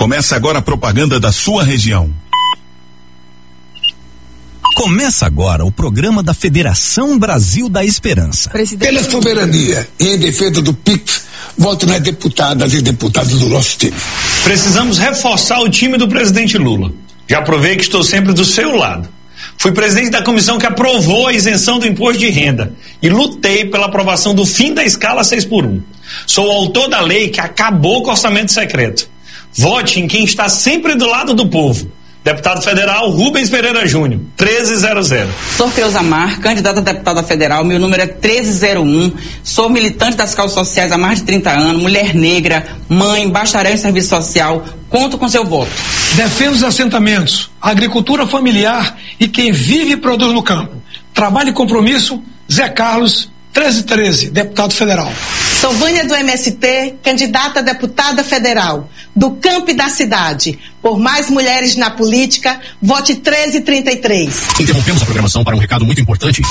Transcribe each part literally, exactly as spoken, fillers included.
Começa agora a propaganda da sua região. Começa agora o programa da Federação Brasil da Esperança. Presidente... Pela soberania e em defesa do P I X, voto nas deputadas e deputados do nosso time. Precisamos reforçar o time do presidente Lula. Já provei que estou sempre do seu lado. Fui presidente da comissão que aprovou a isenção do imposto de renda e lutei pela aprovação do fim da escala seis por um. Sou o autor da lei que acabou com o orçamento secreto. Vote em quem está sempre do lado do povo. Deputado Federal Rubens Pereira Júnior, treze zero zero. Sou Creuza Mar, candidata a deputada federal, meu número é treze zero um. Sou militante das causas sociais há mais de trinta anos, mulher negra, mãe, bacharel em serviço social. Conto com seu voto. Defendo os assentamentos, a agricultura familiar e quem vive e produz no campo. Trabalho e compromisso, Zé Carlos, treze treze, deputado federal. Sou Vânia do M S T, candidata a deputada federal, do campo e da cidade. Por mais mulheres na política, vote treze trinta e três. Interrompemos a programação para um recado muito importante.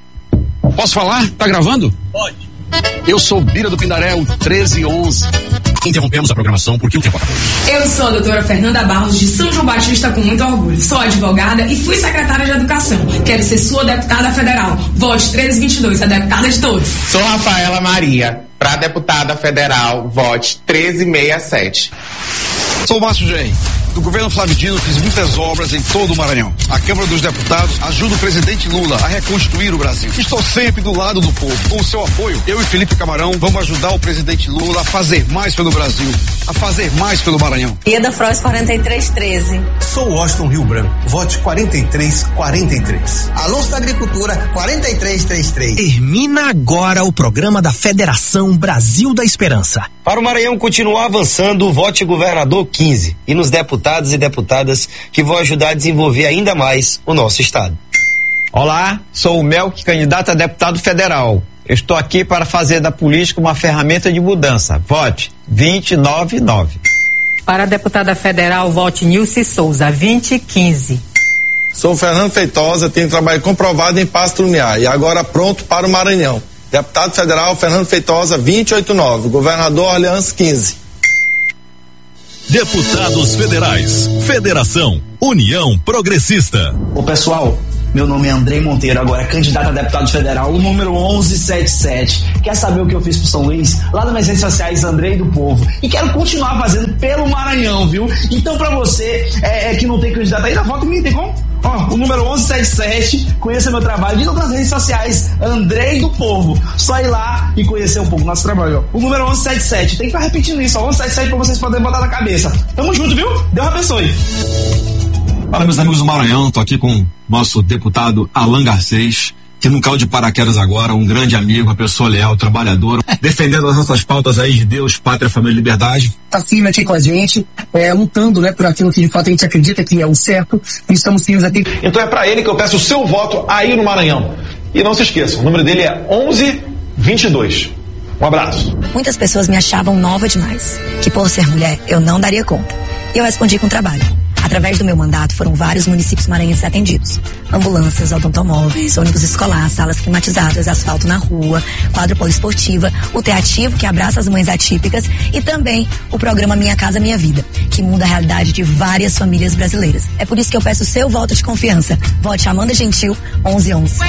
Posso falar? Tá gravando? Pode. Eu sou Bira do Pindaréu, treze onze. Interrompemos a programação porque o tempo acabou. Eu sou a doutora Fernanda Barros de São João Batista com muito orgulho. Sou advogada e fui secretária de Educação. Quero ser sua deputada federal. Vote treze vinte e dois, a deputada de todos. Sou Rafaela Maria, para deputada federal, vote treze sessenta e sete. Sou Márcio Genro. Do governo Flávio Dino fiz muitas obras em todo o Maranhão. A Câmara dos Deputados ajuda o presidente Lula a reconstruir o Brasil. Estou sempre do lado do povo. Com o seu apoio, eu e Felipe Camarão vamos ajudar o presidente Lula a fazer mais pelo Brasil, a fazer mais pelo Maranhão. Ieda Frois quarenta e três treze. Sou Washington Rio Branco. Vote quarenta e três quarenta e três. Alonso da Agricultura quarenta e três trinta e três. Termina agora o programa da Federação Brasil da Esperança. Para o Maranhão continuar avançando, vote governador quinze e nos deputados e deputadas que vão ajudar a desenvolver ainda mais o nosso estado. Olá, sou o Melk, candidato a deputado federal. Eu estou aqui para fazer da política uma ferramenta de mudança. Vote vinte e nove nove. Para a deputada federal, vote Nilce Souza, vinte e quinze. Sou Fernando Feitosa, tenho trabalho comprovado em Pasto Lumiar e agora pronto para o Maranhão. Deputado federal Fernando Feitosa, vinte e oito nove. Governador Orleans, quinze. Deputados Federais, Federação, União Progressista. Ô pessoal, meu nome é Andrei Monteiro, agora candidato a deputado federal, o número onze setenta e sete. Quer saber o que eu fiz pro São Luís? Lá nas minhas redes sociais, Andrei do Povo. E quero continuar fazendo pelo Maranhão, viu? Então pra você é, é, que não tem candidato ainda, vota em mim, tem como? Ó, o número onze setenta e sete, conheça meu trabalho e nas redes sociais, Andrei do Povo. Só ir lá e conhecer um pouco o nosso trabalho. Ó. O número onze setenta e sete, tem que ficar repetindo isso, ó, onze setenta e sete pra vocês poderem botar na cabeça. Tamo junto, viu? Deus abençoe. Fala, meus amigos do Maranhão, tô aqui com o nosso deputado Alan Garcês, que não caiu de paraquedas agora, um grande amigo, uma pessoa leal, trabalhadora, defendendo as nossas pautas aí de Deus, pátria, família e liberdade. Tá firme aqui com a gente, é, lutando, né, por aquilo que de fato a gente acredita que é o certo, e estamos firmes aqui. Então é pra ele que eu peço o seu voto aí no Maranhão. E não se esqueçam, o número dele é onze vinte e dois. Um abraço. Muitas pessoas me achavam nova demais, que por ser mulher eu não daria conta. E eu respondi com trabalho. Através do meu mandato, foram vários municípios maranhenses atendidos. Ambulâncias, automóveis, ônibus escolar, salas climatizadas, asfalto na rua, quadro poliesportiva, o Teativo, que abraça as mães atípicas, e também o programa Minha Casa Minha Vida, que muda a realidade de várias famílias brasileiras. É por isso que eu peço o seu voto de confiança. Vote Amanda Gentil, onze onze.